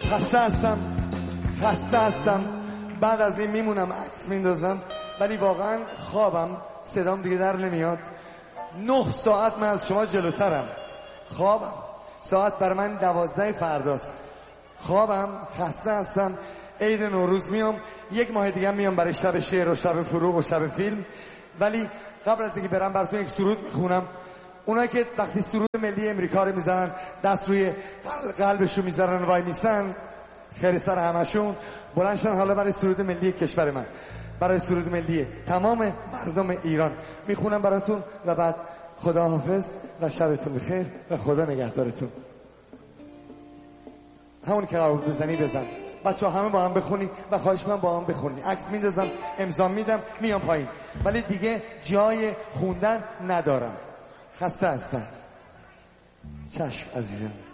خسته هستم. بعد از این میمونم عکس میندازم، ولی واقعا خوابم، صدام دیگه در نمیاد. 9 ساعت من از شما جلوترم. خوابم ساعت بر من 12 فرداست. خوابم، خسته هستم. عید نوروز میام، 1 ماه دیگه میام برای شب شعر و شب فروغ و شب فیلم. ولی قبل از اینکه برم براتون یک سرود میخونم. اونایی که وقتی سرود ملی امریکا رو میزنن دست روی قلبشون میذارن وای میسن، خیر سر همشون بلندشن حالا برای سرود ملی کشور من، برای سرود ملی تمام مردم ایران میخونم براتون. و بعد خداحافظ و شبتون بخیر و خدا نگهدارتون. همون که قرار بزنی بزن. بچه همه با هم بخونی و خواهش من با هم بخونی. عکس میندازم، امضا میدم، میام پایین، ولی دیگه جای خوندن ندارم. خسته هستم. چشم عزیزم.